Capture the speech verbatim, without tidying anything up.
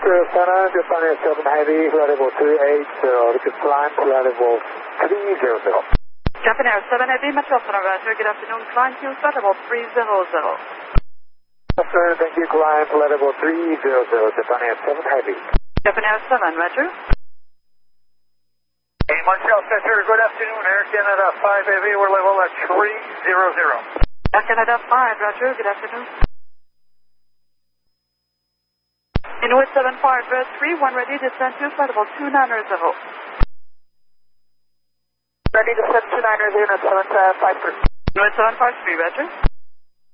Center, Japan seven Heavy, flight level three eight zero, you can climb flight level three zero zero. Japan Air seven Heavy, Metro Center, Roger, good afternoon, climb to flight level three zero zero. Sir, thank you, climb flight level three zero zero, Japan Air seven Heavy. Japan Air seven, Roger. Hey, Montreal Center, good afternoon, Air Canada five Heavy, we're level at three zero zero. Air Canada five, Roger, good afternoon. Inuit seven five, red three, one ready, descend to flight level two nine zero. Ready to send two niner zero, seven five three. Inuit seven five three, Roger.